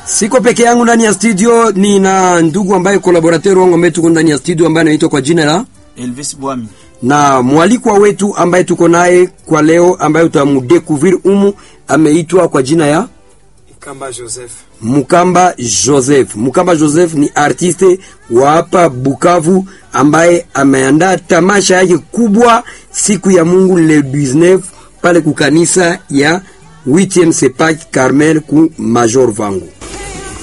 Siko peke yangu ndani ya studio, ni na ndugu ambaye collaborateur wangu ambaye tuko ndani ya studio ambaye anaitwa kwa jina la Elvis Bwami. Na mwalikwa wetu ambaye tuko naye kwa leo ambaye utamudécouvrir ameitwa kwa jina ya Mukamba Joseph. Mukamba Joseph ni artiste wa hapa Bukavu ambaye ameandaa tamasha yake kubwa siku ya Mungu le 19 pale kukanisa ya 8e Sepak Carmel ku Major Vangu.